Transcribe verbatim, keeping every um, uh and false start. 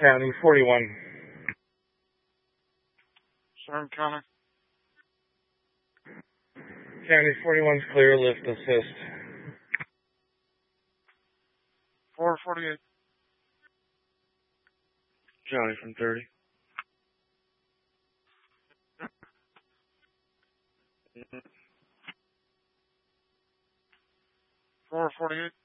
County forty-one. Sherman County. County forty-one's clear, lift assist. four forty-eight. Johnny from thirty. four forty-eight.